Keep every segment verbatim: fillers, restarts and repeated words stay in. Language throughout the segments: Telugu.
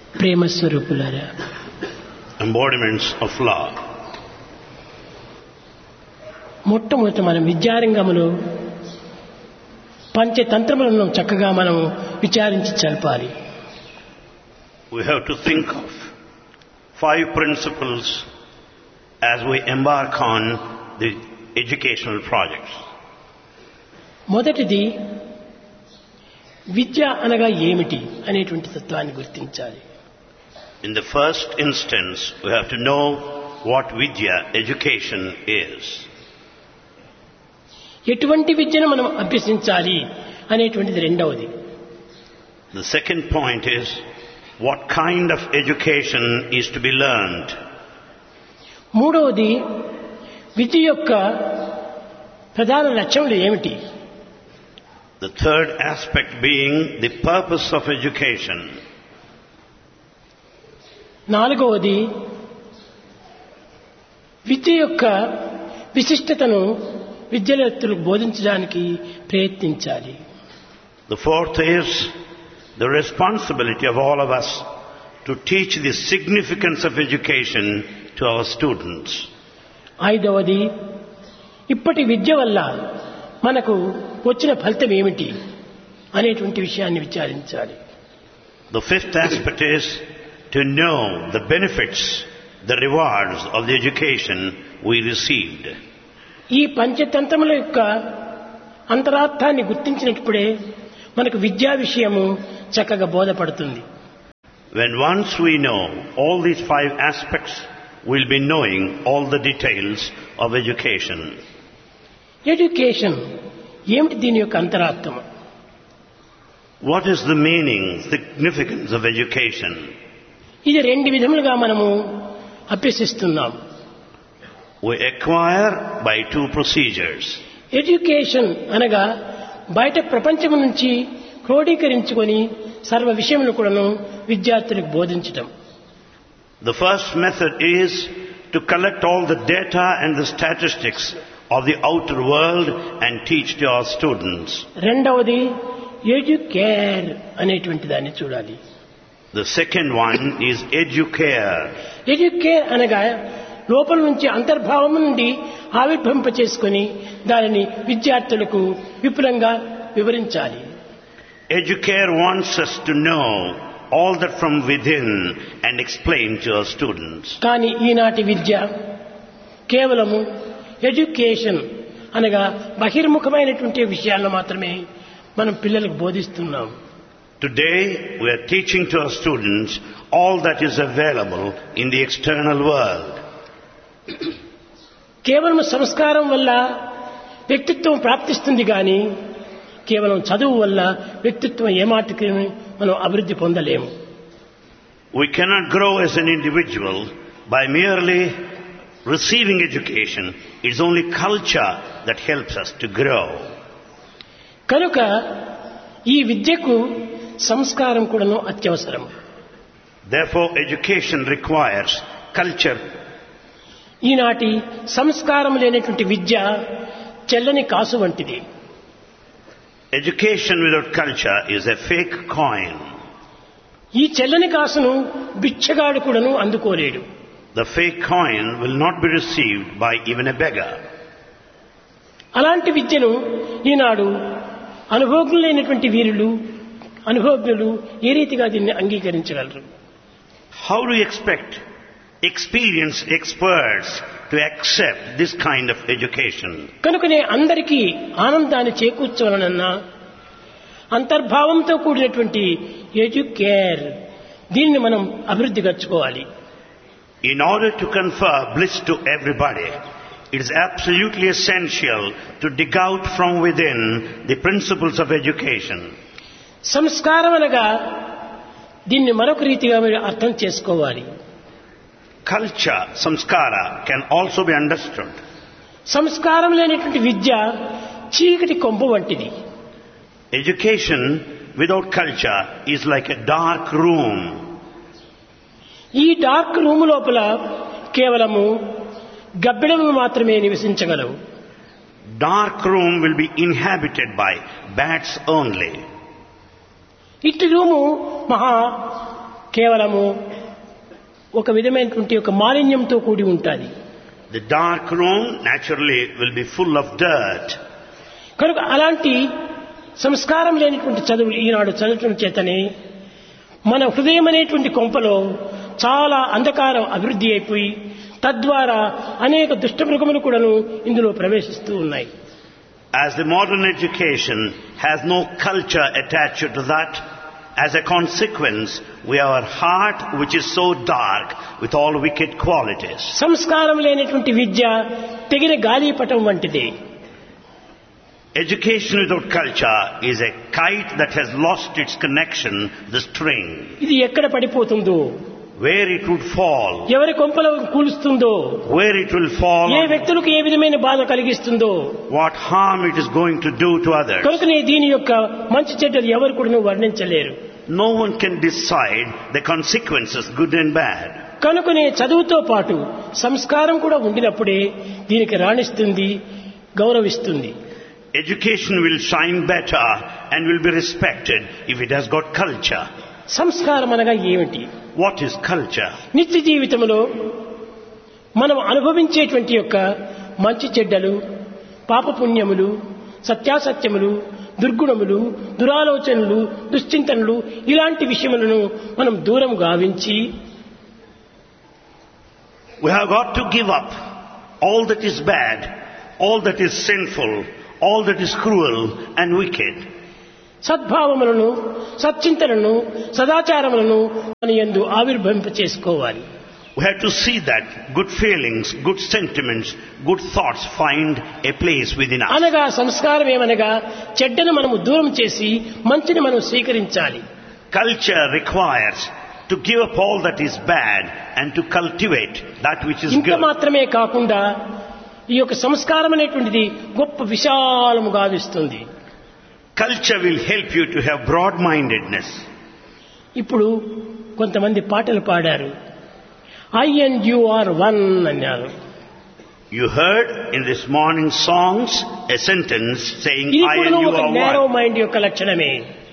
ప్రేమ స్వరూపులారా, embodiments of love. మొట్టమొదట మనం విద్యారంగంలో పంచతంత్రములను చక్కగా మనం విచారించి చల్పాలి. We have to think of five principles as we embark on the educational projects. మొదటిది విద్య అనగా ఏమిటి అనేటువంటి తత్వాన్ని గుర్తించాలి. In the first instance, we have to know what Vidya, education, is. ఎటువంటి విద్యను మనం అభ్యసించాలి అనేటువంటిది రెండవది. The second point is what kind of education is to be learned. మూడవది విద్య యొక్క ప్రధాన లక్ష్యములు ఏమిటి. The third aspect being the purpose of education. నాలుగవది విద్య యొక్క విశిష్టతను విద్యార్థులకు బోధించడానికి ప్రయత్నించాలి. The fourth is the responsibility of all of us to teach the significance of education to our students. ఐదవది ఇప్పటి విద్య వల్ల మనకు వచ్చిన ఫలితం ఏమిటి అనేటువంటి విషయాన్ని విచారించాలి. The fifth aspect is to know the benefits, the rewards of the education we received. ఈ పంచతంత్రముల యొక్క అంతరార్థాన్ని గుర్తించినప్పుడే మనకు విద్యా విషయము చక్కగా బోధపడుతుంది. When once we know all these five aspects, we'll be knowing all the details of education. Education ఏమిటి, దీని యొక్క అంతరార్థం? What is the meaning, significance of education? ఇది రెండు విధములుగా మనము అభ్యసిస్తున్నాం. We acquire by two procedures. Education అనగా బయట ప్రపంచం నుంచి క్రోడీకరించుకొని సర్వ విషయములు కూడాను విద్యార్థులకు బోధించటం. The first method is to collect all the data and the statistics of the outer world and teach to our students. రెండవది ఎడ్యుకేర్ అనేటువంటి దాన్ని చూడాలి. The second one is educare. Educare అనగా లోపల నుంచి అంతర్భావం నుండి ఆవిర్భవింప చేసుకుని దానిని విద్యార్థులకు విపులంగా వివరించాలి. Educare wants us to know all that from within and explain to our students. కానీ ఈనాటి విద్య కేవలము ఎడ్యుకేషన్ అనగా బహిర్ముఖమైనటువంటి విషయాలను మాత్రమే మనం పిల్లలకు బోధిస్తున్నాం. Today we are teaching to our students all that is available in the external world. కేవలం సంస్కారం వల్ల వ్యక్తిత్వం ప్రాప్తిస్తుంది కానీ కేవలం చదువు వల్ల వ్యక్తిత్వం ఏమాటికి మనం అభివృద్ధి పొందలేము. We cannot grow as an individual by merely receiving education. It's only culture that helps us to grow. కనుక ఈ విద్యకు సంస్కారం కూడాను అత్యవసరం. Therefore education requires culture. ఈనాటి సంస్కారం లేనటువంటి విద్య చెల్లని కాసు వంటిది. Education without culture is a fake coin. ఈ చెల్లని కాసును బిచ్చగాడు కూడాను అందుకోలేడు. The fake coin will not be received by even a beggar. అలాంటి విద్యను ఈనాడు అనుభవజ్ఞులు లేనటువంటి వీరులు అనుభవజ్ఞులు ఏ రీతిగా దీన్ని అంగీకరించగలరు? How do you expect experienced experts to accept this kind of education? కనుకనే అందరికీ ఆనందాన్ని చేకూర్చవలనన్నా అంతర్భావంతో కూడినటువంటి ఎడ్యుకేర్ దీన్ని మనం అభివృద్ధి గచ్చుకోవాలి. In order to confer bliss to everybody, it is absolutely essential to dig out from within the principles of education. సంస్కారం అనగా దీన్ని మరొక రీతిగా మీరు అర్థం చేసుకోవాలి. Culture, samskara, can also be understood. సంస్కారం లేనటువంటి విద్య చీకటి కొంప వంటిది. Education without culture is like a dark room. ఈ డార్క్ రూమ్ లోపల కేవలము గబ్బిడములు మాత్రమే నివసించగలవు. Dark room will be inhabited by bats only. ఇట్టి రూము మహా కేవలము ఒక విధమైనటువంటి ఒక మాలిన్యంతో కూడి ఉంటుంది. The dark room naturally will be full of dirt. కనుక అలాంటి సంస్కారం లేనిటువంటి చదువులు ఈనాడు చదవటం చేతనే మన హృదయం అనేటువంటి కొంపలో చాలా అంధకారం అభివృద్ధి అయిపోయి తద్వారా అనేక దుష్టమృగములు కూడాను ఇందులో ప్రవేశిస్తూ ఉన్నాయి. As the modern education has no culture attached to that, as a consequence, we have our heart which is so dark with all wicked qualities. సంస్కారం లేనటువంటి విద్య తెగిన గాలిపటం వంటిది. Education without culture is a kite that has lost its connection, the string. ఇది ఎక్కడ పడిపోతుందో, where it would fall, ఎవరి కొంపలో కూలుస్తుందో, where it will fall, ఏ వ్యక్తులకు ఏ విధమైన బాధ కలిగిస్తుందో, what harm it is going to do to others. కనుకనే దీని యొక్క మంచి చెడ్డలు ఎవరు కూడా వర్ణించలేరు. No one can decide the consequences, good and bad. కనుకనే చదువుతో పాటు సంస్కారం కూడా ఉండినప్పుడే దీనికి రాణిస్తుంది, గౌరవిస్తుంది. Education will shine better and will be respected if it has got culture. సంస్కారం అనగా ఏమిటి? What is culture? నిత్య జీవితంలో మనం అనుభవించేటువంటి యొక్క మంచి చెడ్డలు, పాపపుణ్యములు, సత్యాసత్యములు, దుర్గుణములు, దురాలోచనలు, దుశ్చింతనలు ఇలాంటి విషయములను మనం దూరం గావించి we have got to give up all that is bad, all that is sinful, all that is cruel and wicked. సద్భావములను, సచ్చింతనను, సదాచారములను మన యందు ఆవిర్భవింప చేసుకోవాలి. We have to see that good feelings, good sentiments, good thoughts find a place within us. అనగా సంస్కారం ఏమనగా చెడ్డను మనము దూరం చేసి మంచిని మనం స్వీకరించాలి. Culture requires to give up all that is bad and to cultivate that which is ఇంత good. మాత్రమే కాకుండా ఈ యొక్క సంస్కారం అనేటువంటిది గొప్ప విశాలము గావిస్తుంది. Culture will help you to have broad-mindedness. ఇప్పుడు కొంతమంది పాటలు పాడారు, I and you are one అన్నారు. You heard in this morning songs a sentence saying ఇది I కూడా and you ఒక are నేరో one. మైండ్ యొక్క లక్షణమే.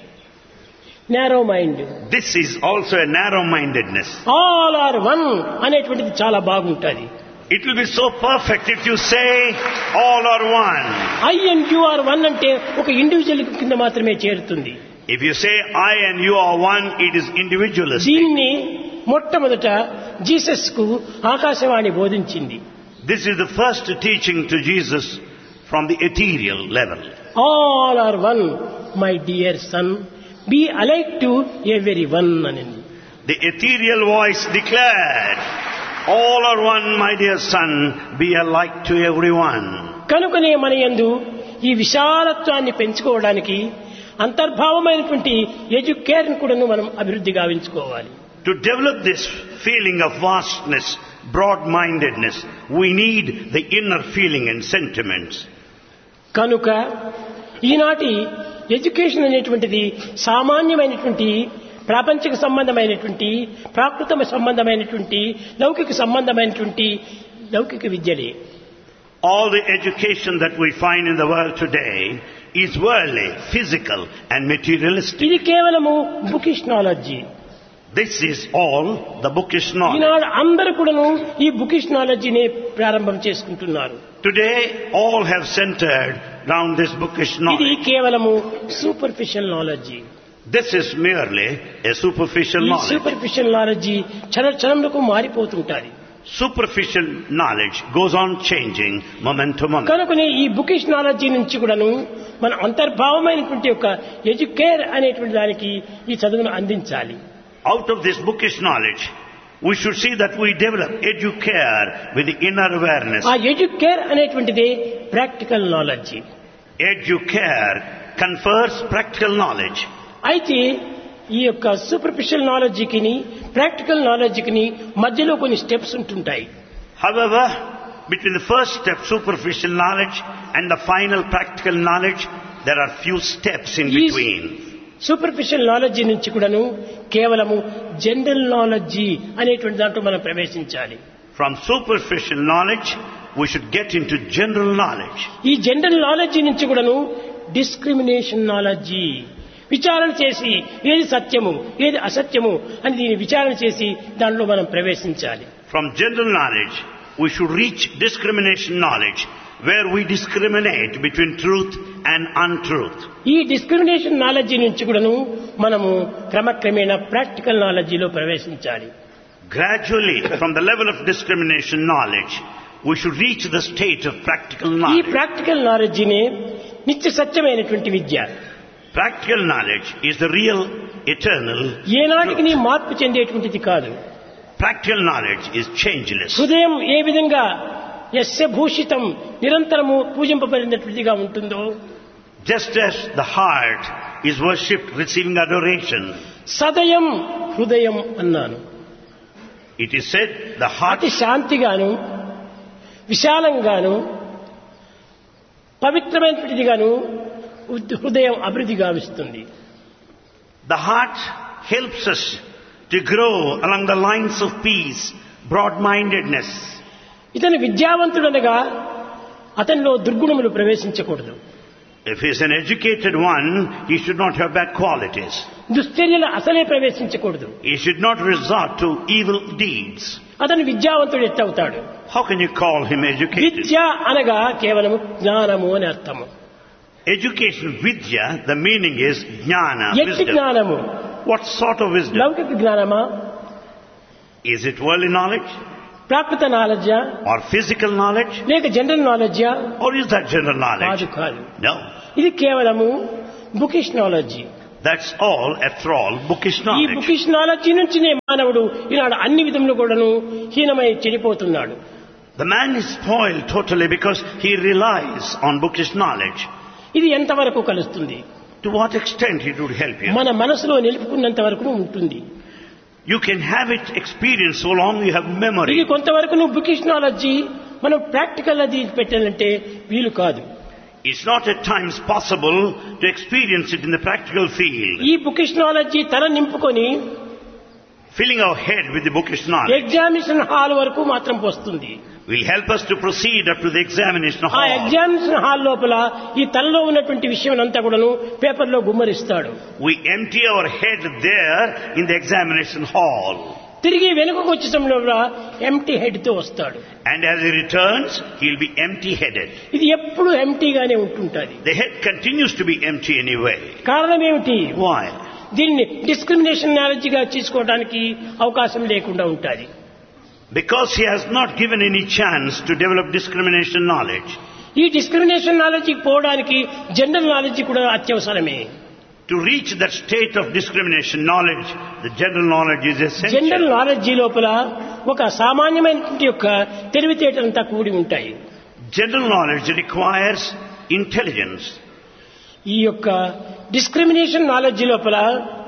Narrow mind, This is also a narrow-mindedness. All are one అనేటువంటిది చాలా బాగుంటుంది. It will be so perfect if you say all are one. I and you are one అంటే ఒక ఇండివిజువల్ కింద మాత్రమే చేరుతుంది. If you say I and you are one, it is individualistic. దీన్ని మొట్టమొదట జీసస్ కు Akashvani బోధించింది. This is the first teaching to Jesus from the ethereal level. All are one my dear son, be alike to every one అని. The ethereal voice declared, all are one, my dear son, be alike to everyone. కనుకనే మన యందు ఈ విశాలత్వాన్ని పెంచుకోవడానికి అంతర్భావమైనటువంటి ఎడ్యుకేర్ ని కూడా మనం అభివృద్ధి గావించుకోవాలి. To develop this feeling of vastness, broad-mindedness, we need the inner feeling and sentiments. కనుక ఈనాటి ఎడ్యుకేషన్ అనేటువంటిది సామాన్యమైనటువంటి ప్రాపంచిక సంబంధమైనటువంటి ప్రాకృత సంబంధమైనటువంటి లౌకిక సంబంధమైనటువంటి లౌకిక విద్యలే. All the education that we find in the world today is worldly, physical and materialistic. ఇది కేవలము bookish knowledge. This is all the bookish knowledge. ఈనాడు అందరూ కూడాను ఈ బుకిష్ నాలెడ్జిని ప్రారంభం చేసుకుంటున్నారు. Today all have centered around this bookish ఇది knowledge. కేవలము superficial knowledge. This is merely a superficial ఈ knowledge. సూపర్ఫిషియల్ నాలెడ్జి క్షణ క్షణంలో మారిపోతుంటారు. Superficial knowledge goes on changing moment to moment. కనుకనే ఈ బుకిష్ నాలెడ్జి నుంచి కూడాను మన అంతర్భావమైనటువంటి ఒక ఎడ్యుకేర్ అనేటువంటి దానికి ఈ చదువును అందించాలి. Out of this bookish knowledge, we should see that we develop educare with the inner awareness. ఆ ఎడ్యుకేర్ అనేటువంటిది practical knowledge. Educare confers practical knowledge. అయితే ఈ యొక్క సూపర్ఫిషియల్ నాలెడ్జికి ప్రాక్టికల్ నాలెడ్జికి మధ్యలో కొన్ని స్టెప్స్ ఉంటుంటాయి. However, between the first step, superficial knowledge, and the final practical knowledge, there are few steps in between. Superficial knowledge నుంచి కూడాను కేవలము జనరల్ నాలెడ్జి అనేటువంటి దాంట్లో మనం ప్రవేశించాలి. From superficial knowledge, we should get into general knowledge. ఈ జనరల్ నాలెడ్జి నుంచి కూడాను డిస్క్రిమినేషన్ నాలెడ్జి, విచారణ చేసి ఏది సత్యము ఏది అసత్యము అని దీన్ని విచారణ చేసి దానిలో మనం ప్రవేశించాలి. From general knowledge, we should reach discrimination knowledge, where we discriminate between truth and untruth. ఈ డిస్క్రిమినేషన్ నాలెడ్జి నుంచి కూడాను మనము క్రమక్రమేణా ప్రాక్టికల్ నాలెడ్జిలో ప్రవేశించాలి. Gradually, from the level of discrimination knowledge, we should reach the state of practical ఈ knowledge. ప్రాక్టికల్ నాలెడ్జినే నిత్య సత్యమైనటువంటి విద్య. Practical knowledge is the real, eternal ఏనాటికి నీ truth. మార్పు చెందేటువంటిది కాదు. Practical knowledge is changeless. హృదయం ఏ విధంగా యస్య భూషితం నిరంతరము పూజింపబడినటువంటిదిగా ఉంటుందో, Just as the heart is worshipped, receiving adoration, సదయం హృదయం అన్నాను. it is said the heart అతి శాంతిగాను విశాలంగాను పవిత్రమైనటువంటిదిగాను హృదయం అభివృద్ధి గావిస్తుంది. The heart helps us to grow along the lines of peace, broad-mindedness. ఇతను విద్యావంతుడనగా అతనిలో దుర్గుణములు ప్రవేశించకూడదు. If he is an educated one, he should not have bad qualities. దుశ్చర్యలు అసలే ప్రవేశించకూడదు. He should not resort to evil deeds. అతను విద్యావంతుడు ఎట్టవుతాడు? How can you call him educated? విద్య అనగా కేవలము జ్ఞానము అని అర్థము. Education, vidya, the meaning is jnana, ఎట్టి wisdom. జ్ఞానము? What sort of wisdom? లౌకిక జ్ఞానమా, Is it worldly knowledge Prakrit నాలెడ్జా, or physical knowledge, లేక general నాలెడ్జా? or is that general కాదు knowledge? కాదు. No. ఇది కేవలము bookish knowledge. That's all, after all, bookish ఈ knowledge. బుకిష్ నాలెడ్జి నుంచినే మానవుడు ఈనాడు అన్ని విధములు కూడాను హీనమై చెడిపోతున్నాడు. The man is spoiled totally because he relies on bookish knowledge. ఇది ఎంతవరకు కలుస్తుంది? To what extent it would help you? మన మనసులో నిలుపుకున్నంత వరకు ఉంటుంది. You can have it experience so long you have ఇది memory. కొంతవరకు నువ్వు బుకిష్ నాలెడ్జి మనం ప్రాక్టికల్ అది పెట్టాలంటే వీలు కాదు. It's not at times possible to experience it in the practical field. ఈ బుకిష్ నాలెడ్జి తల నింపుకొని Filling our head with the bookish knowledge examination hall వరకు మాత్రం వస్తుంది. will help us to proceed up to the examination ఆ hall. ఎగ్జామినేషన్ హాల్ లోపల ఈ తలలో ఉన్నటువంటి విషయం అంతా కూడాను పేపర్లో గుమ్మరిస్తాడు. We empty our head there in the examination hall. తిరిగి వెనుకకు వచ్చే సమయంలో ఎంటీ హెడ్ తో వస్తాడు. And as he returns, he'll be empty-headed. ఇది ఎప్పుడు ఎంటీగానే ఉంటుంటది. The head continues to be empty anyway. కారణం ఏమిటి? Why? దీన్ని డిస్క్రిమినేషన్ నాలెడ్జిగా తీసుకోవడానికి అవకాశం లేకుండా ఉంటుంది. Because he has not given any chance to develop discrimination knowledge. ఈ డిస్క్రిమినేషన్ నాలెడ్జికి పోవడానికి జనరల్ నాలెడ్జి కూడా అత్యవసరమే. To reach that state of discrimination knowledge, the general knowledge is essential. General knowledge లోపల ఒక సామాన్యమైనటువంటి యొక్క తెలివితేటలంతా కూడి ఉంటాయి. General knowledge requires intelligence. ఈ యొక్క డిస్క్రిమినేషన్ నాలెడ్జి లోపల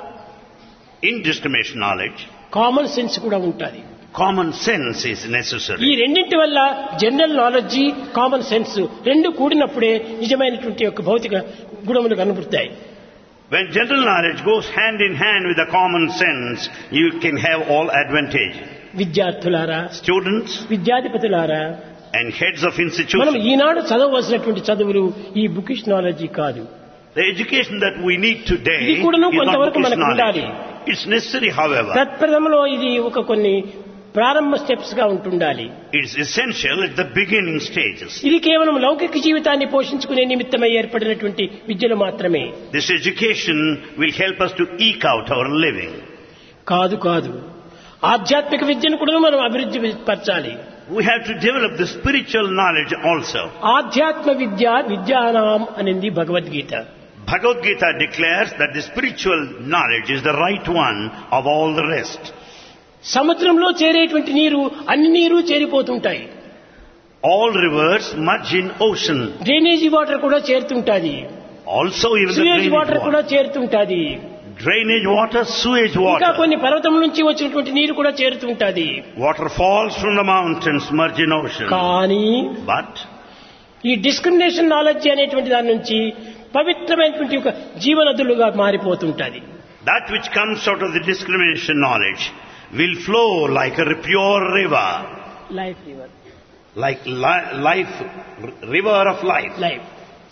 In discrimination knowledge, common sense కూడా ఉంటుంది. common sense is ఈ necessary. రెండింటి వల్ల జనరల్ నాలెడ్జి కామన్ సెన్స్ రెండు కూడినప్పుడే నిజమైనటువంటి యొక్క భౌతిక గుణములు కనబడతాయి. When general knowledge goes hand in hand with the common sense, you can have all advantage. విద్యార్థులారా, Students విద్యాధిపతులారా, and heads of మనం institutions, ఈనాడు చదవవలసినటువంటి చదువులు ఈ బుకిష్ నాలెడ్జి కాదు. the education that we need today ఇది is కూడాను not కొంతవరకు bookish మనకు knowledge. ఉండాలి. It's necessary, however. తత్ప్రథమలో ఇది ఒక కొన్ని ప్రారంభ స్టెప్స్ గా ఉంటుండాలి. It's essential at the beginning stages. ఇది కేవలం లౌకిక జీవితాన్ని పోషించుకునే నిమిత్తమై ఏర్పడినటువంటి విద్యలు మాత్రమే This education will help us to eke out our living. కాదు కాదు ఆధ్యాత్మిక విద్యను కూడా మనం అభివృద్ధి పరచాలి. We have to develop the spiritual knowledge also. ఆధ్యాత్మ విద్య విద్యానాం అనేది Bhagavad Gita. Bhagavad Gita declares that the spiritual knowledge is the right one of all the rest. సముద్రంలో చేరేటువంటి నీరు అన్ని నీరు చేరిపోతుంటాయి. All rivers merge in ocean. Drainage water కూడా చేరుతుంటాది. Also even the Suez drainage water కూడా water. చేరుతుంటాది. Drainage water, sewage ఇంకా water. కొన్ని పర్వతం నుంచి వచ్చినటువంటి నీరు కూడా చేరుతుంటాది. Water falls from the mountains, merge in ocean. కానీ But ఈ డిస్క్రిమినేషన్ నాలెడ్జ్ అనేటువంటి దాని నుంచి పవిత్రమైనటువంటి ఒక జీవనదులుగా మారిపోతుంటది. that which comes out of the discrimination knowledge will flow like a pure river, life river like li- life, r- river of life. Life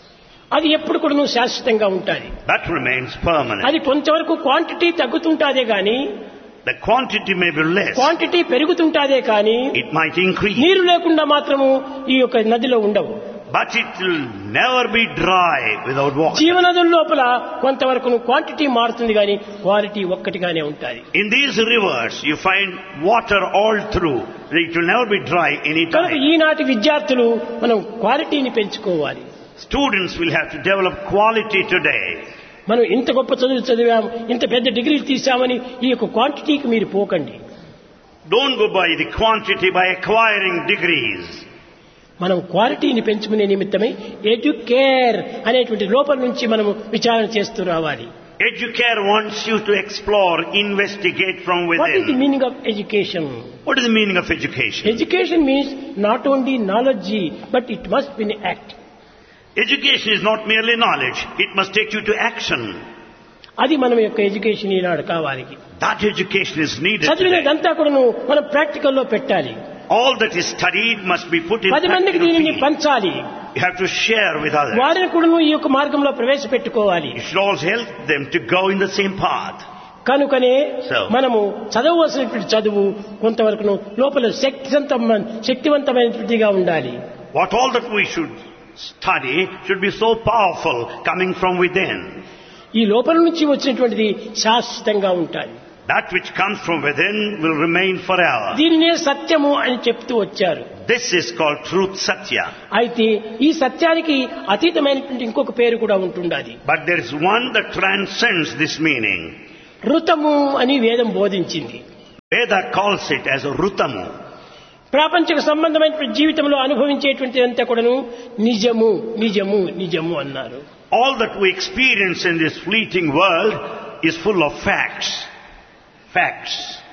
అది ఎప్పుడు కూడా శాశ్వతంగా ఉంటుంది. That remains permanent. అది కొంతవరకు క్వాంటిటీ తగ్గుతుంటాదే గాని, The quantity may be less. Quantity పెరుగుతుంటాదే కానీ It might increase. నీరు లేకుండా మాత్రము ఈ యొక్క నదిలో ఉండవు. But it will never be dry without water. జీవనదుల లోపల కొంతవరకు క్వాంటిటీ మారుతుంది కానీ క్వాలిటీ ఒక్కటిగానే ఉంటుంది. In these rivers you find water all through. It will never be dry any కనుక time. ఈనాటి విద్యార్థులు మనం క్వాలిటీని పెంచుకోవాలి. Students will have to develop quality today. మనం ఇంత గొప్ప చదువు చదివాం, ఇంత పెద్ద డిగ్రీలు తీసామని ఈ యొక్క క్వాంటిటీకి మీరు పోకండి. Don't go by the quantity by acquiring degrees. మనం క్వాలిటీని పెంచుకునే నిమిత్తమై ఎడ్యుకేర్ అనేటువంటి లోపల నుంచి మనం విచారణ చేస్తూ రావాలి. Educare wants you to explore, investigate from what is the within. Meaning of education? What is the meaning of education? Education means not only knowledge but it must be act. Education is not merely knowledge. It must take you to action. అది మనం యొక్క ఎడ్యుకేషన్ ఈనాడు కావాలి. That education is needed today. చదివినదంతా కూడా మనం ప్రాక్టికల్లో పెట్టాలి. All that is studied must be put in పది మందికి practical దీనిని field. పంచాలి. You have to share with others. వారిని కూడా ఈ యొక్క మార్గంలో ప్రవేశపెట్టుకోవాలి. You should also help them to go in the same path. కనుకనే So. మనము చదవవలసినటువంటి చదువు కొంతవరకు లోపల శక్తివంతమైన శక్తివంతమైనటువంటిగా ఉండాలి. What all that we should study should be so powerful coming from within. ఈ లోపల నుంచి వచ్చినటువంటిది శాశ్వతంగా ఉంటాయి. That which comes from within will remain forever. దీనినే సత్యము అని చెప్తూ వచ్చారు. This is called truth satya. అయితే ఈ సత్యానికి అతీతమైనటువంటి ఇంకొక పేరు కూడా ఉంటుండాలి. But there is one that transcends this meaning. ఋతము అని వేదం బోధించింది. Veda calls it as a rutamu. ప్రాపంచిక సంబంధమైనటువంటి జీవితంలో అనుభవించేటువంటి అంతా కూడాను నిజము నిజము నిజము అన్నారు. All that we experience in this fleeting world is full of facts. Facts.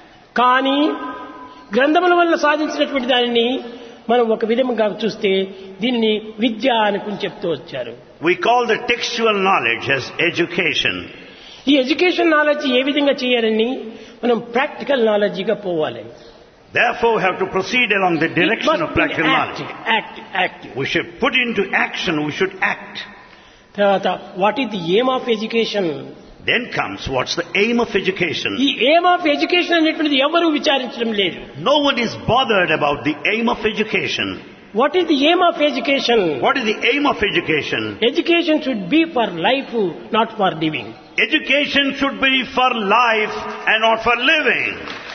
కానీ గ్రంథముల వల్ల సాధించినటువంటి దానిని మనం ఒక విధంగా చూస్తే దీనిని విద్య అనుకుని చెప్తూ వచ్చారు. We call the textual knowledge as education. ఈ ఎడ్యుకేషన్ నాలెడ్జ్ ఏ విధంగా చేయాలని మనం ప్రాక్టికల్ నాలెడ్జిగా పోవాలి. Therefore, we have to proceed along the direction of practical knowledge. Act act We should put into action, we should act. తర్వాత what is the aim of education? Then comes what's the aim of education. ఈ ఎయిమ్ ఆఫ్ ఎడ్యుకేషన్ అనేటువంటిది ఎవరూ విచారించడం లేదు. No one is bothered about the aim of education. What is the aim of education? What is the aim of education? Education should be for life not for living. Education should be for life and not for living.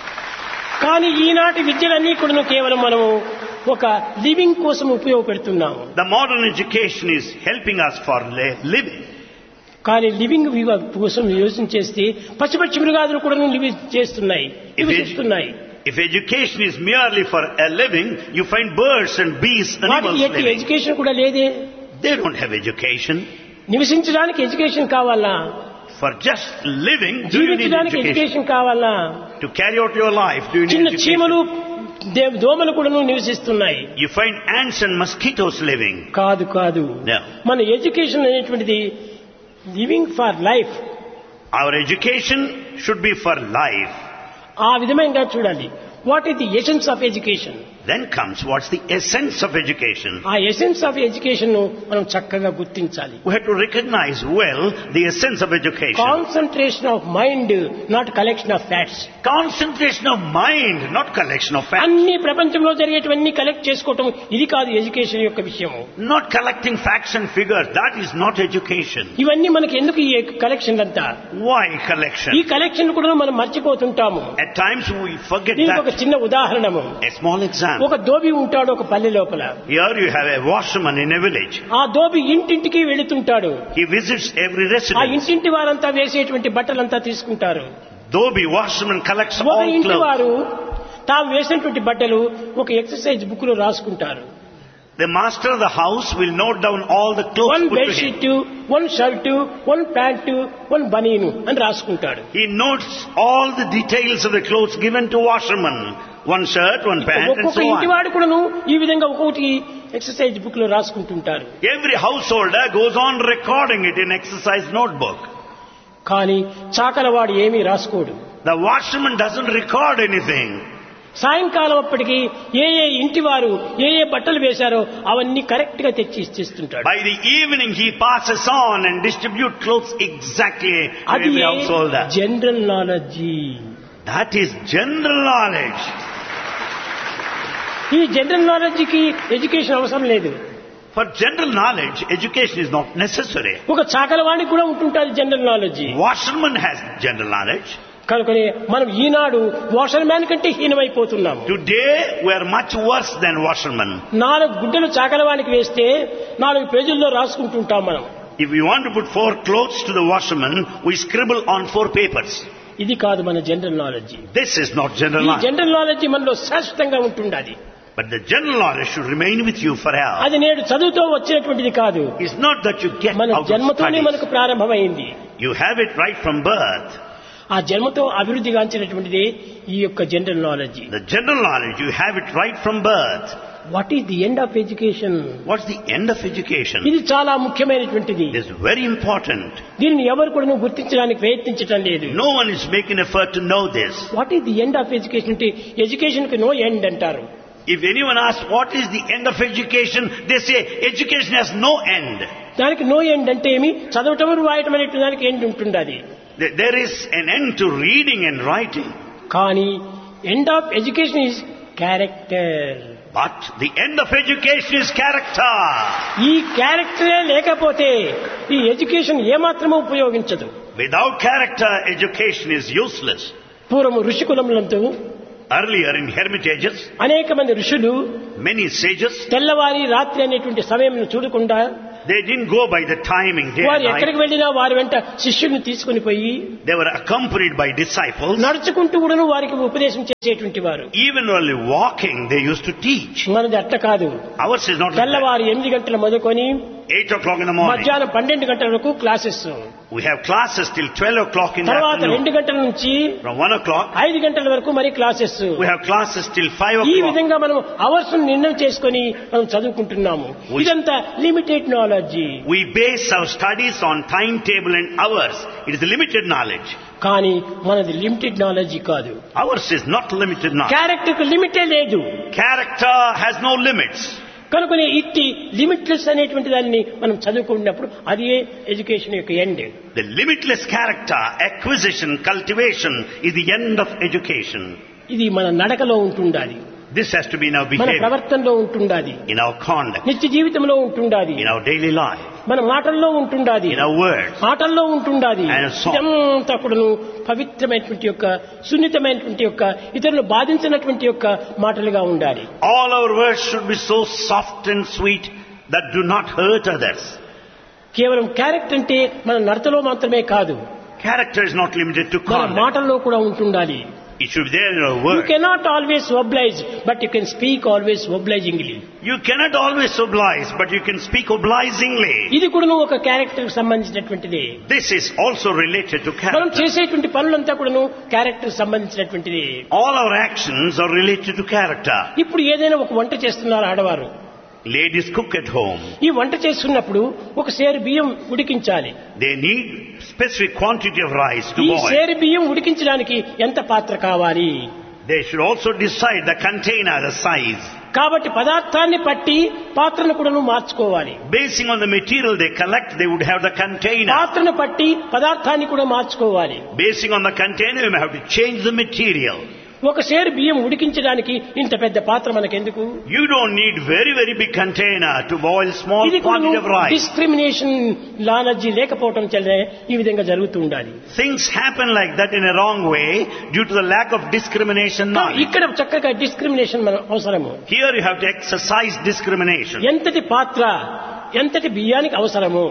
కానీ ఈనాటి విద్యలన్నీ కూడా కేవలం మనము ఒక లివింగ్ కోసం ఉపయోగపెడుతున్నాము. The modern education is helping us for li- living. కానీ లివింగ్ కోసం యోచన చేస్తే పశుపక్షి మృగాదులు కూడా లివి చేస్తున్నాయి, If, నివసిస్తున్నాయి. edu- if education is merely for a living, you find birds and bees, animals వాటికి ఎట్టి living. ఎడ్యుకేషన్ కూడా లేదే. They don't have education. నివసించడానికి ఎడ్యుకేషన్ కావాలా? For just living, do you need జీవించడానికి education? ఎడ్యుకేషన్ కావాలా? To carry out your life, do you need చిన్న చీమలు education? దే- దోమలు కూడా నివసిస్తున్నాయి. You find ants and mosquitoes living. కాదు కాదు, No. మన ఎడ్యుకేషన్ అనేటువంటిది living for life. Our education should be for life. ఆ విధంగా చూడాలి. What is the essence of education? Then comes what's the essence of education. ఆ ఎసెన్స్ ఆఫ్ ఎడ్యుకేషన్ ను మనం చక్కగా గుర్తించాలి. We have to recognize well the essence of education. Concentration of mind, not collection of facts. Concentration of mind, not collection of facts. అన్ని ప్రపంచంలో జరిగేటివన్నీ కలెక్ట్ చేసుకోవటం ఇది కాదు ఎడ్యుకేషన్ యొక్క విషయము. Not collecting facts and figures, that is not education. ఇవన్నీ మనకి ఎందుకు ఈ కలెక్షన్ అంతా? Why ఈ collection? కలెక్షన్ కూడా మనం మర్చిపోతుంటాము. At times we forget దీనికి ఒక that. చిన్న ఉదాహరణము. A small example. ఒక దోబి ఉంటాడు ఒక పల్లె లోపల. Here you have a washerman in a village. ఆ దోబి ఇంటింటికి వెళుతుంటాడు. He visits every ఆ residence. ఇంటింటి వారంతా వేసేటువంటి బట్టలంతా తీసుకుంటారు. Dhobi washerman collects ఒక all ఇంటి clothes. వారు తాము వేసినటువంటి బట్టలు ఒక ఎక్సర్సైజ్ బుక్ లో రాసుకుంటారు. The master of the house will note down all the clothes one put to bed him. Sheet, one shirt, one pant, one బనీను అని రాసుకుంటాడు. He notes all the details of the clothes given to washerman. One shirt, one pant and ఒక్కొక్క so ఇంటి on. వాడు కూడాను ఈ విధంగా ఒక్కొక్కటి ఎక్సర్సైజ్ బుక్ లో రాసుకుంటుంటారు. Every householder goes on recording it in exercise notebook. కానీ చాకలవాడు ఏమీ రాసుకోడు. The washerman doesn't record anything. సాయంకాలం అప్పటికి ఏ ఏ ఇంటి వారు ఏ ఏ బట్టలు వేశారో అవన్నీ కరెక్ట్ గా తెచ్చి ఇచ్చేస్తుంటాడు. By the evening he passes on and distribute clothes exactly to అది every householder. General knowledge. That is general knowledge. ఈ జనరల్ నాలెడ్జ్ కి ఎడ్యుకేషన్ అవసరం లేదు. For general knowledge, education is not necessary. ఒక చాకలవానికి కూడా ఉంటుంటుంది general knowledge. Washerman has general knowledge. కనుకనే మనం ఈనాడు వాషర్ మ్యాన్ కంటే హీనమైపోతున్నాము. Today we are much worse than washerman. నాలుగు గుడ్డలు చాకలవానికి వేస్తే నాలుగు పేజీల్లో రాసుకుంటుంటాం మనం. If we want to put four clothes to the washerman, we scribble on four papers. ఇది కాదు మన general knowledge. This is not general ఈ knowledge. జనరల్ నాలెడ్జ్ మనలో శాశ్వతంగా ఉంటుండాలి. But the general knowledge should remain with you forever. అది నేడు చదువుతో వచ్చినటువంటిది కాదు. It's not that you get మన out of జన్మతోనే studies. మనకు ప్రారంభమైంది. You have it right from birth. ఆ జన్మతో అభివృద్ధి గాంచినటువంటిది ఈ యొక్క general knowledge. The general knowledge, you have it right from birth. What is the end of education? What's the end of education? ఇది చాలా ముఖ్యమైనటువంటిది. It is very important. దీనిని ఎవరు కూడా గుర్తించడానికి ప్రయత్నించడం లేదు. No one is making effort to know this. What is the end of education అంటే ఎడ్యుకేషన్ కి నో ఎండ్ అంటారు. If anyone asks what is the end of education, they say education has no end. దానికి నో ఎండ్ అంటే ఏమి? చదవటం రాయటం అనేటువంటి దానికి ఎండ్ ఉంటుండాలి. There is an end to reading and writing. కానీ end of education is character. But the end of education is character. ఈ క్యారెక్టరే లేకపోతే ఈ ఎడ్యుకేషన్ ఏమాత్రమూ ఉపయోగించదు. Without character, education is useless. పూర్వము ఋషికులములందు Earlier in hermitages, అనేక మంది ఋషులు many sages, తెల్లవారి రాత్రి అనేటువంటి సమయం చూడకుండా they didn't go by the timing day వారు and ఎక్కడికి night. వెళ్ళినా వారి వెంట శిష్యుల్ని తీసుకుని పోయి They were accompanied by disciples. నడుచుకుంటూ కూడాను వారికి ఉపదేశం చేసేటువంటి వారు. Even while walking, they used to teach. మనది అట్లా కాదు. Ours is not like that. తెల్లవారు ఎనిమిది గంటల మొదలుకొని Eight o'clock in the morning. మధ్యాహ్నం పన్నెండు గంటల వరకు classes. We have classes till twelve o'clock in the తర్వాత afternoon. రెండు గంటల నుంచి From one o'clock, ఐదు గంటల వరకు మరి classes. we have classes till five ఈ o'clock. విధంగా మనం అవర్స్ నిర్ణయం చేసుకొని మనం చదువుకుంటున్నాము. We- ఇదంతా limited knowledge. We base our studies on timetable and hours. It is limited knowledge. కానీ మనది లిమిటెడ్ నాలెడ్జ్ కాదు. Ours is not limited knowledge. Character కు లిమిటే లేదు. Character has no limits. కనుకనే ఇట్టి లిమిట్లెస్ అనేటువంటి దాన్ని మనం చదువుకున్నప్పుడు అది ఎడ్యుకేషన్ యొక్క end. The limitless character, acquisition, cultivation is the end of education. ఇది మన నడకలో ఉంటుండాలి. This has to be in our మన behavior, ప్రవర్తనలో ఉంటుండాలి. in our conduct, నిత్య జీవితంలో ఉంటుండాలి. in our daily life, మన మాటల్లో ఉంటుండాలి. in our words. ఆటల్లో ఉంటుండాలి. And song. ఇదంతా కూడాను పవిత్రమైనటువంటి యొక్క సున్నితమైనటువంటి యొక్క ఇతరులు బాధించినటువంటి యొక్క మాటలుగా ఉండాలి. All our words should be so soft and sweet that do not hurt others. కేవలం క్యారెక్టర్ అంటే మన నడతలో మాత్రమే కాదు, Character is not limited to మన conduct. మాటల్లో కూడా ఉంటుండాలి. It should be there in our You words. cannot always oblige, but you can speak always obligingly. You cannot always oblige, but you can speak obligingly. ఇది కూడా ఒక క్యారెక్టర్ కి సంబంధించినటువంటిది. This is also related to మనం character. చేసేటువంటి పనులంతా కూడాను క్యారెక్టర్ సంబంధించినటువంటిది. All our actions are related to character. ఇప్పుడు ఏదైనా ఒక వంట చేస్తున్నారు ఆడవారు. Ladies cook at home. ఈ వంట చేస్తున్నప్పుడు ఒక సేరు బియ్యం ఉడికించాలి. They need specific quantity of rice to ఈ boil. సేరు బియ్యం ఉడికించడానికి ఎంత పాత్ర కావాలి? They should also decide the container, the size. కాబట్టి పదార్థాన్ని పట్టి పాత్రను కూడాను మార్చుకోవాలి. Basing on the material they collect, they would have the container. పాత్రను పట్టి పదార్థాన్ని కూడా మార్చుకోవాలి. Basing on the container, you may have to change the material. ఒక సేరు బియ్యం ఉడికించడానికి ఇంత పెద్ద పాత్ర మనకెందుకు? You don't need very, very big container to boil small ఇది quantity of rice. Discrimination knowledge లేకపోవడం వల్ల ఈ విధంగా జరుగుతూ ఉండాలి. Things happen like that in a wrong way due to the lack of discrimination knowledge. ఇక్కడ చక్కగా డిస్క్రిమినేషన్ మన అవసరము. Here you have to exercise discrimination. ఎంతటి పాత్ర, ఎంతటి బియ్యానికి అవసరము,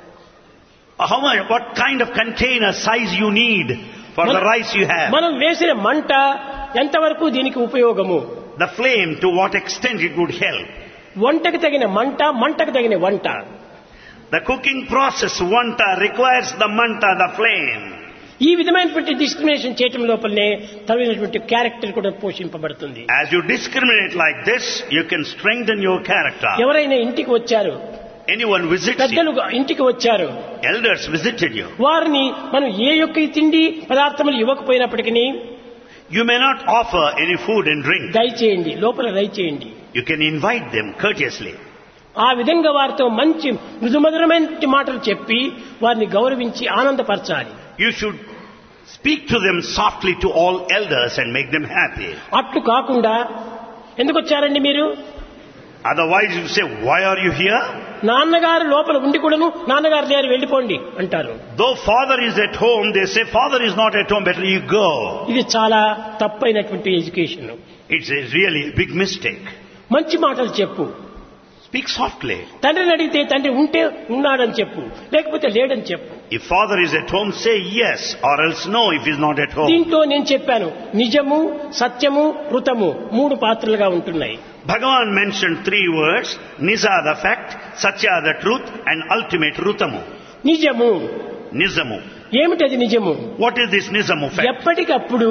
How much, what kind of container size you need for the rice you have. మనం వేసిన మంట ఎంతవరకు దీనికి ఉపయోగము, The flame, to what extent it would help. వంటకు తగిన మంట, మంటకు తగిన వంట. The cooking process, vanta, requires the manta, the flame. ఈ విధమైనటువంటి డిస్క్రిమినేషన్ చేయటం లోపలనే తగినటువంటి క్యారెక్టర్ కూడా పోషింపబడుతుంది. As you discriminate like this, you can strengthen your character. ఎవరైనా ఇంటికి వచ్చారు, Anyone visits you, పెద్దలు ఇంటికి వచ్చారు, elders visited you. వారిని మనం ఏ యొక్క తిండి పదార్థములు ఇవ్వకపోయినప్పటికీ You may not offer any food and drink. దయచేయండి, లోపల దయచేయండి. You can invite them courteously. ఆ విధంగా వారితో మంచి మృదుమధురమైన మాటలు చెప్పి వారిని గౌరవించి ఆనందపరచాలి. You should speak to them softly to all elders and make them happy. అట్లు కాకుండా ఎందుకు వచ్చారండి మీరు? Otherwise you say, why are you here? నాన్నగారు లోపల ఉండి కూడాను నాన్నగారు లేరు వెళ్ళిపోండి అంటారు. Though father is at home, they say father is not at home, better you go. ఇది చాలా తప్పైనటువంటి education. It's a really big mistake. మంచి మాటలు చెప్పు. Speak softly. తండ్రిని అడిగితే తండ్రి ఉంటే ఉన్నాడని చెప్పు, లేకపోతే లేడని చెప్పు. If father is at home, say yes, or else no if he is not at home. దీంట్లో నేను చెప్పాను, నిజము, సత్యము, ఋతము మూడు పాత్రలుగా ఉంటున్నాయి. Bhagavan mentioned three words: Nisa the fact, Satya the truth, and ultimate Rutamu. నిజము. Nizamu. ఏమిటది నిజము? What is this Nizamu fact? ఎప్పటికప్పుడు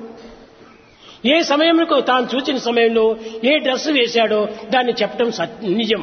ఏ సమయంలో తాను చూచిన సమయంలో ఏ డ్రెస్ వేశాడో దాన్ని చెప్పడం నిజం.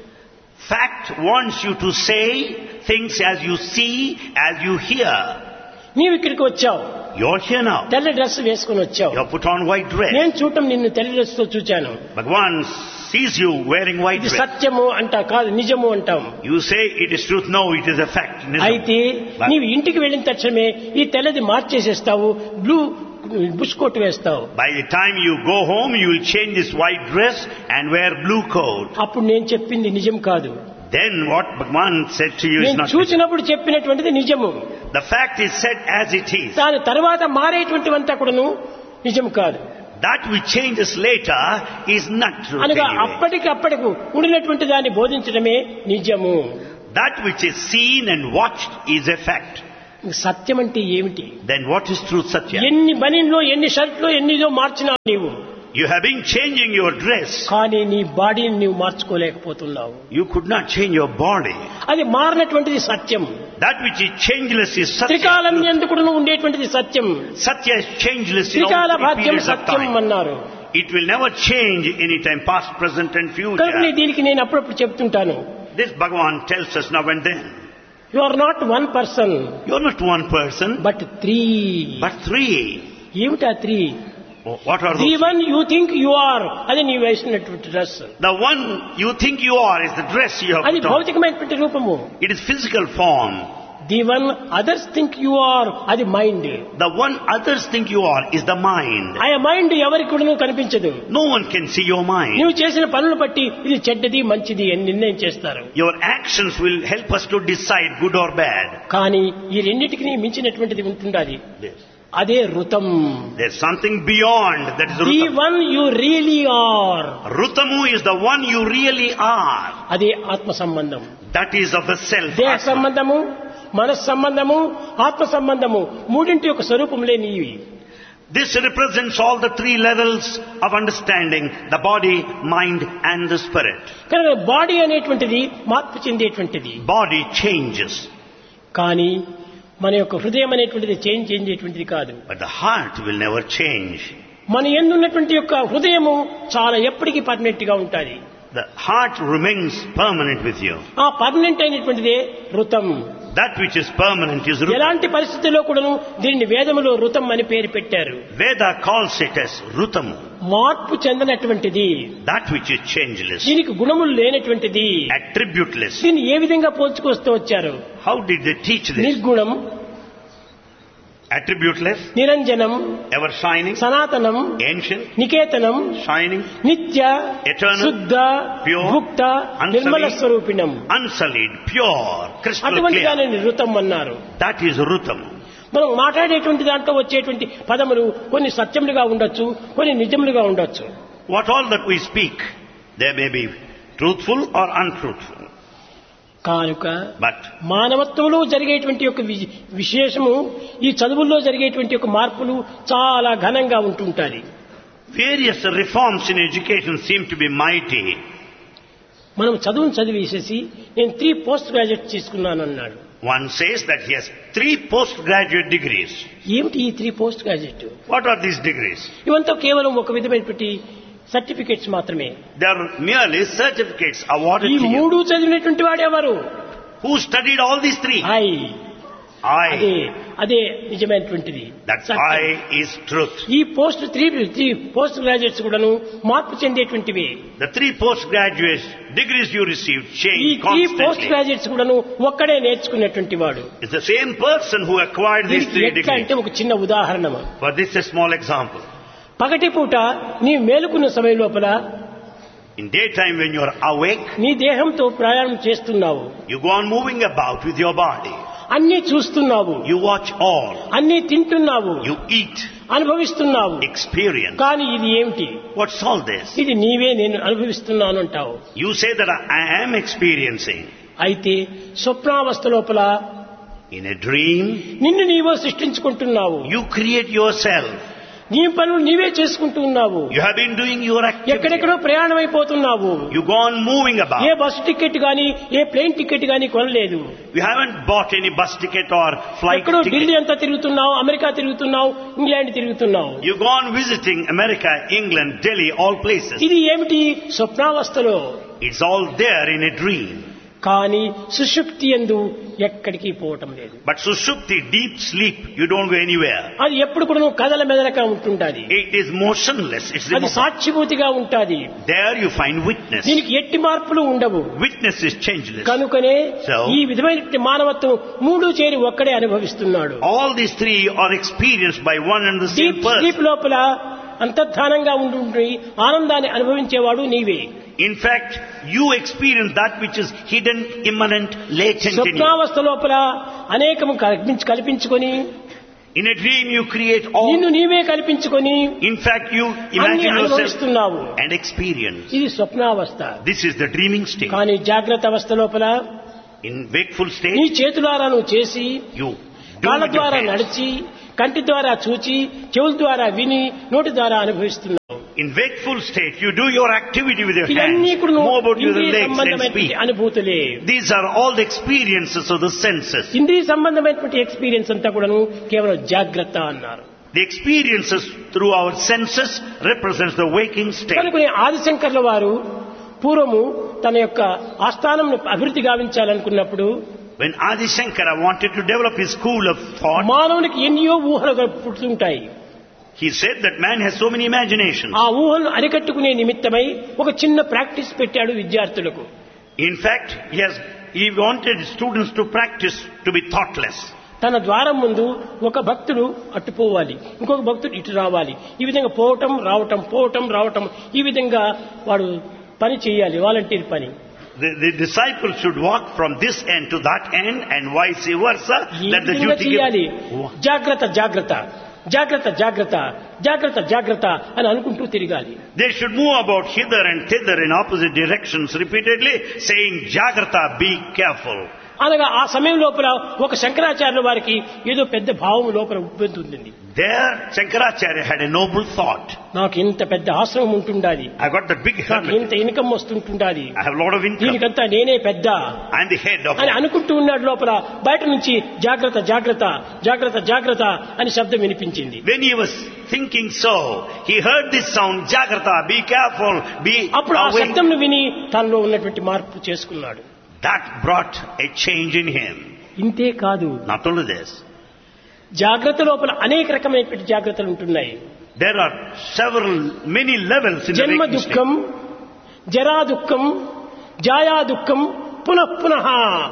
Fact wants you to say things as you see, as you hear. నీవు ఇక్కడికి వచ్చావు, You're here now. తెల్ల డ్రెస్ వేసుకుని వచ్చావు. You have put on white dress. నేను చూడటం నిన్ను తెల్ల డ్రెస్ తో చూచాను. Bhagavan sees you wearing white ఇది dress. సత్యము అంటా కాదు, నిజము అంటాం. You say it is truth. No, it is a fact. Nizamu. అయితే నీవు ఇంటికి వెళ్ళిన తక్షణమే ఈ తెల్లది మార్చేసేస్తావు, బ్లూ బుష్ కోట్ వేస్తావు. By the time you go home, you will change this white dress and wear blue coat. అప్పుడు నేను చెప్పింది నిజం కాదు. Then what Bhagavan said to you is నేను not చూసినప్పుడు చెప్పినటువంటిది నిజము. the fact is said as it is. దాని తర్వాత మారేటువంటివంతా కూడాను నిజం కాదు. That which changes later is not true. అనగా Anyway. అప్పటికి అప్పటికి ఉండినటువంటి దాన్ని బోధించడమే నిజము. That which is seen and watched is a fact. సత్యం అంటే ఏమిటి? Then what is truth, Satya? ఎన్ని బనీన్లో ఎన్ని షర్ట్లో ఎన్నిదో మార్చినావు నీవు, You have been changing your dress. కానీ నీ బాడీని నీవు మార్చుకోలేకపోతున్నావు. You could not change your body. అది మారినటువంటిది సత్యం. That which is changeless is త్రికాలం Satya. ఎందుకు ఉండేటువంటిది సత్యం. Satya is changeless in త్రికాల all three భాగ్యం periods of సత్యం time. అన్నారు. It will never change any time, past, present and కనుక future. దీనికి నేను అప్పుడప్పుడు చెప్తుంటాను, This Bhagavan tells us now and then. You are not one person You are not one person, but three. but three. ఏమిటా three? What are the those? One you think you are, అది నీ వేసినటువంటి dress. The one you think you are is the dress you have అది put on. భౌతికమైనటువంటి రూపము. It is physical form. The one others think you are, అది mind. The one others think you are is the mind. ఆ మైండ్ ఎవరికి కూడా కనిపించదు. No one can see your mind. నువ్వు చేసిన పనులు బట్టి ఇది చెడ్డది మంచిది అని నిర్ణయం చేస్తారు. Your actions will help us to decide good or bad. కానీ ఈ రెండింటికి మించినటువంటిది ఉంటుండాలి. Yes. అదే ఋతం. There's something beyond, that is the Rutamu. One you really are, Rutamu is the one you really are. అదే ఆత్మ సంబంధం. That is of the self. దేహ Atma. సంబంధము, మనస్ సంబంధము, ఆత్మ సంబంధము మూడింటి యొక్క స్వరూపములే నీవి. This represents all the three levels of understanding: the body, mind and the spirit. కనుక బాడీ అనేటువంటిది మార్పు చెందేటువంటిది. Body changes, కానీ మన యొక్క హృదయం అనేటువంటిది చేంజ్ చెందేటువంటిది కాదు. but the heart will never change. మన ఎందున్నటువంటి యొక్క హృదయము చాలా ఎప్పటికీ పర్మనెంట్ గా ఉంటుంది. The heart remains permanent with you. ఆ permanent అయినటువంటిదే ఋతం. That which is permanent is Rutamu. ఎలాంటి పరిస్థితుల్లో కూడాను దీన్ని వేదములో ఋతం అని పేరు పెట్టారు. Veda calls it as Rutamu. మార్పు చెందనటువంటిది, That which is changeless, దీనికి గుణములు లేనటువంటిది. attributeless. దీన్ని ఏ విధంగా పోల్చుకొస్తూ వచ్చారు? How did they teach this? నిర్గుణం, Attributeless, నిరంజనం, ever shining, సనాతనం, ancient, నికేతనం, shining, నిత్య, Eternal, శుద్ధ, pure, గుప్త, unsullied, Nirmala స్వరూపిణం. unsullied, pure, crystal అటువంటి clear. దానిని ఋతం అన్నారు. That is Rutamu. మనం మాట్లాడేటువంటి దాంట్లో వచ్చేటువంటి పదములు కొన్ని సత్యములుగా ఉండొచ్చు, కొన్ని నిజములుగా ఉండొచ్చు. What all that we speak, they may be truthful or untruthful. కానుక But మానవత్వంలో జరిగేటువంటి యొక్క వి- విశేషము ఈ చదువుల్లో జరిగేటువంటి యొక్క మార్పులు చాలా ఘనంగా ఉంటుంటాయి. various reforms in education seem to be mighty. మనం చదువును చదివేసేసి నేను త్రీ పోస్ట్ గ్రాడ్యుయేట్ తీసుకున్నాను అన్నాడు. One says that he has three postgraduate degrees. ఏమిటి ఈ three post graduate? What are these degrees? ఇవంతా కేవలం ఒక విధమైనటువంటి సర్టిఫికెట్స్ మాత్రమే. They are merely certificates awarded ఈ to you. మూడు చదివినటువంటి వాడు ఎవరు? Who studied all these three? I. అదే అదే నిజమైనటువంటిది. That I is truth. ఈ post three three post graduates కూడాను మార్పు చెందేటువంటివి. The three postgraduate degrees you received ఈ change three post constantly. Graduates కూడాను ఒక్కడే నేర్చుకునేటువంటి వాడు. It's the same person who acquired these three ఎట్లా degrees. అంటే ఒక చిన్న ఉదాహరణ. For this a small example. పగటి పూట నీ మేలుకున్న సమయం లోపల In daytime when you are awake, నీ దేహంతో ప్రయాణం చేస్తున్నావు, you go on moving about with your body. అన్నీ చూస్తున్నావు, You watch all. అన్నీ తింటున్నావు, You eat, అనుభవిస్తున్నావు. experience. కానీ ఇది ఏమిటి? What's all this? ఇది నీవే నేను అనుభవిస్తున్నాను అంటావు. You say that I am experiencing. అయితే స్వప్నావస్థ లోపల In a dream, నిన్ను నీవే సృష్టించుకుంటున్నావు. you create yourself. నీ పనులు నీవే చేసుకుంటూ ఉన్నావు. You have been doing your activity. ఎక్కడెక్కడో ప్రయాణం అయిపోతున్నావు. You go on moving A about. Bus ticket గాని ఏ ప్లేన్ టికెట్ గాని కొనలేదు. You haven't bought any bus ticket or flight ఎక్కడో ఢిల్లీ ticket. అంతా తిరుగుతున్నావు, అమెరికా తిరుగుతున్నావు, ఇంగ్లాండ్ తిరుగుతున్నావు. You go on visiting America, England, Delhi, all places. ఇది ఏమిటి? స్వప్నావస్థలో. It's all there in a dream. కానీ సుషుప్తి యందు ఎక్కడికి పోవటం లేదు. But sushupti, deep sleep, you don't go anywhere. అది ఎప్పుడు కూడా నువ్వు కదల మెదలక ఉంటుంటాది. It is motionless. It's అది immovable. సాక్షిభూతిగా ఉంటాది. There you find witness. దీనికి ఎట్టి మార్పులు ఉండవు. Witness is changeless. కనుకనే So, ఈ విధమైన మానవత్వం మూడు చేరి ఒక్కడే అనుభవిస్తున్నాడు. all these three are experienced by one and the same deep sleep person. లోపల అంతర్ధానంగా ఉండి ఆనందాన్ని అనుభవించేవాడు నీవే. In fact, you experience that which is hidden, immanent, latent in you. స్వప్నావస్థ లోపల అనేకము కల్పించి కల్పించుకొని In a dream you create all. నిన్ను నీవే కల్పించుకొని In fact, you అన్ని imagine yourself అనుభవిస్తున్నావు. and experience. ఇది స్వప్నావస్థ. This is the dreaming state. కానీ జాగ్రత్త అవస్థ లోపల In wakeful నీ state, చేతులారా నువ్వు చేసి, you do కాళ్ళ with your ద్వారా hands. నడిచి, కంటి ద్వారా చూచి, చెవుల ద్వారా విని, నోటి ద్వారా అనుభవిస్తున్నావు. In wakeful state, you do your activity with your ఇవన్నీ hands, కూడా move about with your ఇంద్రియ legs and సంబంధమైనటువంటి speak. అనుభూతులే. These are all the experiences of the senses. ఇంద్రియ సంబంధమైనటువంటి ఎక్స్పీరియన్స్ అంతా కూడాను కేవలం జాగ్రత్త అన్నారు. The experiences through our senses represents the waking state. కనుకనే ఆదిశంకర్ల వారు పూర్వము తన యొక్క ఆస్థానం అభివృద్ధి గావించాలనుకున్నప్పుడు When Adi Shankara wanted to develop his school of thought, మానవునికి ఎన్నో ఊహలు పుట్టుతుంటాయి. he said that man has so many imaginations. ఆ ఊహలను అరికట్టుకునే నిమిత్తమై ఒక చిన్న ప్రాక్టీస్ పెట్టాడు విద్యార్థులకు. In fact, he has he wanted students to practice to be thoughtless. తన ద్వారం ముందు ఒక భక్తుడు అట్టుపోవాలి, ఇంకొక భక్తుడు ఇటు రావాలి. ఈ విధంగా పోవటం రావటం పోవటం రావటం ఈ విధంగా వాడు పని చేయాలి, వాలంటీర్ పని. The, the disciples should walk from this end to that end and vice versa. ఈ That the విధంగా duty చేయాలి. given. జాగ్రత్త జాగ్రత్త జాగ్రత్త జాగ్రత్త జాగ్రత్త జాగ్రత్త అని అనుకుంటూ తిరగాలి. They should move about hither and thither in opposite directions repeatedly, saying, Jagrata, be careful. అనగా ఆ సమయం లోపల ఒక శంకరాచార్యుల వారికి ఏదో పెద్ద భావం లోపల ఉబ్బెంతుంది. There, Shankaracharya had a noble thought. నాకు ఇంత పెద్ద ఆశ్రమం ఉంటుండాలి, I got that big నాకు hermit. ఇంత income వస్తుంటుండాలి, I have a lot of income. దీనికంతా నేనే పెద్ద I'm the head of అని it. అనుకుంటూ ఉన్నాడు. లోపల బయట నుంచి జాగ్రత్త జాగ్రత్త జాగ్రత్త జాగ్రత్త అని శబ్దం వినిపించింది. When he was thinking so, he heard this sound, Jagrata, be careful, be అప్పుడు ఆ awake. శబ్దంను విని తనలో ఉన్నటువంటి మార్పు చేసుకున్నాడు. That brought a change in him. ఇంతే కాదు, Not only this, జాగ్రత్త లోపల అనేక రకమైనటువంటి జాగ్రత్తలు ఉంటున్నాయి. there are several, many levels in the జన్మ waking దుఃఖం, state. జరా దుఃఖం, జాయా దుఃఖం, పునః పునః.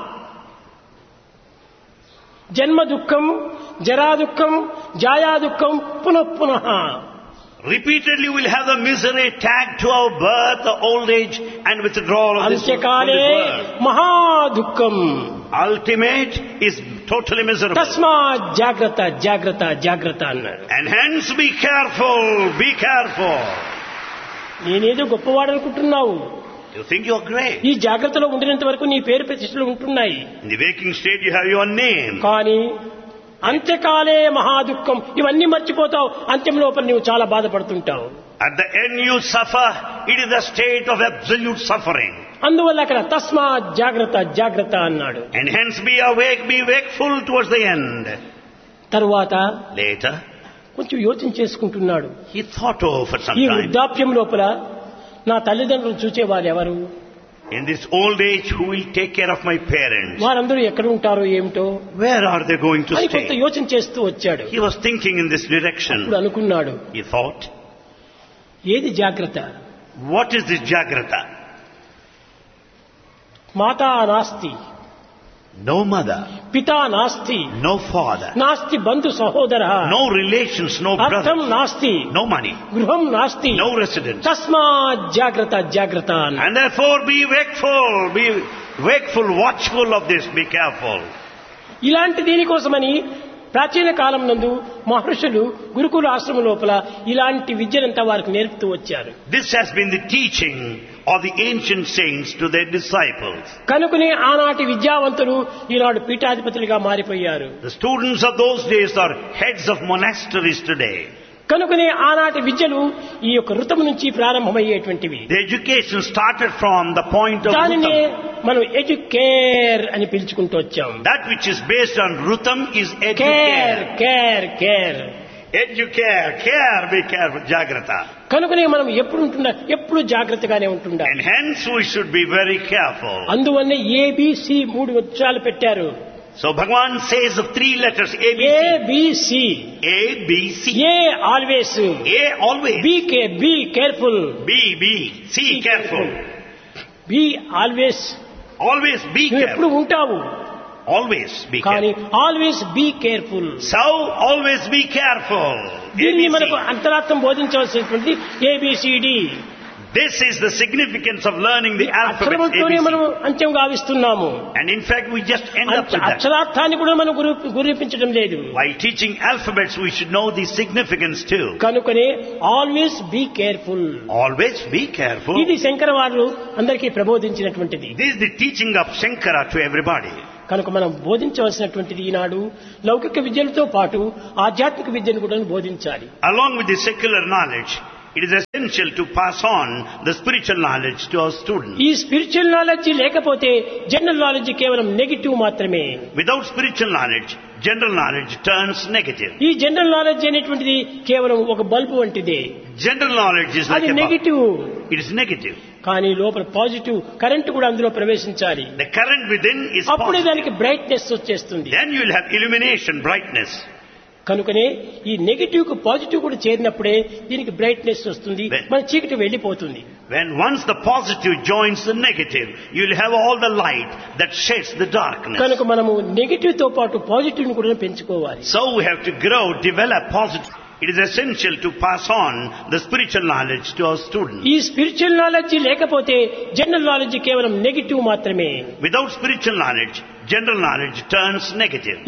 జన్మ దుఃఖం, జరా దుఃఖం, జాయా దుఃఖం, పునః పునః. Repeatedly we'll have the misery tagged to our birth, the old age and withdrawal of this, from అంత్యకాలే this world. మహా దుఃఖం. Ultimate is totally miserable. తస్మాత్ జాగ్రత్త జాగ్రత్త జాగ్రత్త అన్నాడు. And hence be careful, be careful. నేనేదో గొప్పవాడు అనుకుంటున్నావు. You think you're great. ఈ జాగ్రత్తలో ఉండినంత వరకు నీ పేరు ప్రతిష్టలు ఉంటున్నాయి. In the waking state you have your name. కానీ అంత్యకాలే మహా దుఃఖం, ఇవన్నీ మర్చిపోతావు. అంత్యం లోపల నువ్వు చాలా బాధపడుతుంటావు. At the end you suffer, it is a state of absolute suffering. అందువల్ల అక్కడ తస్మాత్ జాగ్రత్త జాగ్రత్త అన్నాడు. And hence be awake, be wakeful towards the end. తరువాత Later, కొంచెం యోచన చేసుకుంటున్నాడు. he thought over for some ఈ time. వృద్ధాప్యం లోపల నా తల్లిదండ్రులు చూచేవారు ఎవరు? In this old age, who will take care of my parents? వారందరూ ఎక్కడ ఉంటారో ఏమిటో Where are they going to అని కొంత stay? యోచన చేస్తూ వచ్చాడు. He was thinking in this direction. ఇప్పుడు అనుకున్నాడు, He thought, ఏది జాగ్రత్త? what is this Jagrata? మాతా నాస్తి, No mother, పితా నాస్తి, no father, నాస్తి బంధు సహోదర, no relations, no అర్థం brother, నాస్తి, no money, గృహం నాస్తి, no residence. తస్మాత్ జాగ్రత్త జాగ్రత్త అని. And therefore be wakeful, be wakeful, watchful of this, be careful. ఇలాంటి దీనికోసమని ప్రాచీన కాలం నందు మహర్షులు గురుకుల ఆశ్రమం లోపల ఇలాంటి విద్యనంతా వారికి నేర్పుతూ వచ్చారు. This has been the teaching of the ancient saints to their disciples. కనుకనే ఆనాటి విద్యావంతులు ఈనాడు పీఠాధిపతులుగా మారిపోయారు. The students of those days are heads of monasteries today. కనుకనే ఆనాటి విద్యలు ఈ యొక్క ఋతము నుంచి ప్రారంభమయ్యేటువంటివి. The education started from the point of దానినే Rutam. మనం ఎడ్యుకేర్ అని పిలుచుకుంటూ వచ్చాం. That which is based on Rutam is care educare. Care care. Educare, care, be careful, Jagrata. కనుకనే మనం ఎప్పుడు ఉంటున్నా ఎప్పుడు జాగ్రత్తగానే ఉంటుండా. And hence we should be very careful. అందువల్లే ఏబిసి మూడు అక్షరాలు పెట్టారు. So Bhagavan says of three letters A, B, C. ABC. A, B, C. A always, A always. B K be careful, B, B. C careful. Be always. Always be నువ్వు ఎప్పుడు careful. ఉంటావు Always be కానీ careful. Always be careful. So always be careful. దీన్ని A, B, మనకు C. అంతరార్థం బోధించవలసినటువంటి A B C D This is the significance of learning the alphabet A, అక్షరములతోనే B, మనం C. అంత్యం గావిస్తున్నాము. And in fact we just end up with that. అక్షరార్థాన్ని కూడా మనం గురి గురిపించడం లేదు. While teaching alphabets we should know the significance too. కనుకనే always be careful. Always be careful. ఇది శంకర వారు అందరికీ ప్రబోధించినటువంటిది. This is the teaching of Shankara to everybody. కనుక మనం బోధించవలసినటువంటిది ఈనాడు లౌకిక విద్యలతో పాటు ఆధ్యాత్మిక విద్యను కూడా బోధించాలి. Along with the secular knowledge, it is essential to pass on the spiritual knowledge to our students. ఈ స్పిరిచువల్ నాలెడ్జ్ లేకపోతే జనరల్ నాలెడ్జ్ కేవలం నెగిటివ్ మాత్రమే. Without spiritual knowledge, general knowledge turns negative. ఈ జనరల్ నాలెడ్జ్ అనేటువంటిది కేవలం ఒక బల్బు వంటిదే. General knowledge is like అది a bulb. Negative. It is negative. కానీ లోపల పాజిటివ్ కరెంట్ కూడా అందులో ప్రవేశించాలి. The current within is అప్పుడే positive. దానికి బ్రైట్నెస్ వచ్చేస్తుంది. Then you will have illumination, brightness. కనుకనే ఈ నెగిటివ్ కు పాజిటివ్ కూడా చేరినప్పుడే దీనికి బ్రైట్నెస్ వస్తుంది, మన చీకటి వెళ్ళిపోతుంది. When once the positive joins the negative, you will have all the light that sheds the darkness. కనుక మనము నెగిటివ్ తో పాటు పాజిటివ్ ను కూడా పెంచుకోవాలి. So we have to grow, develop positive. It is essential to pass on the spiritual knowledge to our students. ఈ స్పిరిచువల్ నాలెడ్జ్ లేకపోతే జనరల్ నాలెడ్జ్ కేవలం నెగిటివ్ మాత్రమే. Without spiritual knowledge, general knowledge turns negative.